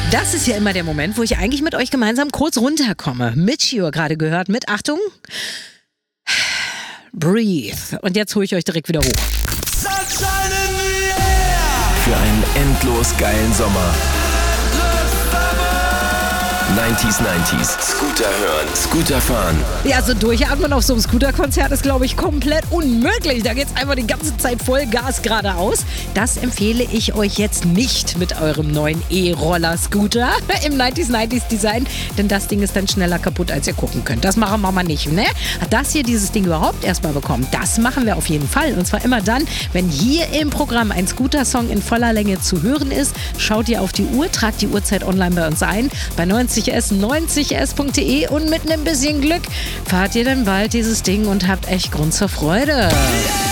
Das ist ja immer der Moment, wo ich eigentlich mit euch gemeinsam kurz runterkomme. Michio gerade gehört mit, Achtung, Breathe. Und jetzt hole ich euch direkt wieder hoch. Sunshine in the air. Für einen endlos geilen Sommer. 90s. Scooter hören, Scooter fahren. Ja, so durchatmen auf so einem Scooter-Konzert ist, glaube ich, komplett unmöglich. Da geht's einfach die ganze Zeit voll Gas geradeaus. Das empfehle ich euch jetzt nicht mit eurem neuen E-Roller-Scooter im 90s-Design, denn das Ding ist dann schneller kaputt, als ihr gucken könnt. Das machen wir mal nicht, ne? Dass ihr dieses Ding überhaupt erstmal bekommt, das machen wir auf jeden Fall. Und zwar immer dann, wenn hier im Programm ein Scooter-Song in voller Länge zu hören ist. Schaut ihr auf die Uhr, tragt die Uhrzeit online bei uns ein. Bei 90s.de und mit einem bisschen Glück fahrt ihr dann bald dieses Ding und habt echt Grund zur Freude.